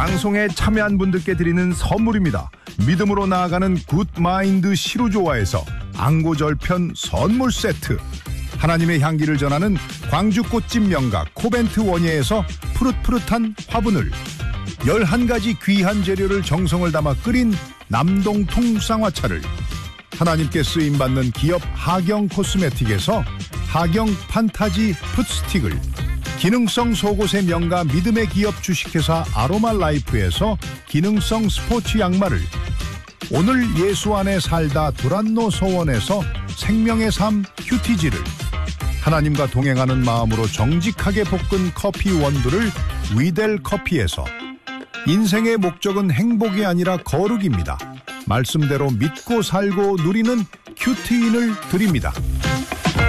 방송에 참여한 분들께 드리는 선물입니다. 믿음으로 나아가는 굿마인드 시루조화에서 앙고절편 선물 세트, 하나님의 향기를 전하는 광주꽃집 명가 코벤트 원예에서 푸릇푸릇한 화분을, 11가지 귀한 재료를 정성을 담아 끓인 남동통 쌍화차를, 하나님께 쓰임받는 기업 하경 코스메틱에서 하경 판타지 풋스틱을, 기능성 속옷의 명가 믿음의 기업 주식회사 아로마 라이프에서 기능성 스포츠 양말을, 오늘 예수 안에 살다 두란노 소원에서 생명의 삶 큐티지를, 하나님과 동행하는 마음으로 정직하게 볶은 커피 원두를 위델 커피에서, 인생의 목적은 행복이 아니라 거룩입니다. 말씀대로 믿고 살고 누리는 큐티인을 드립니다.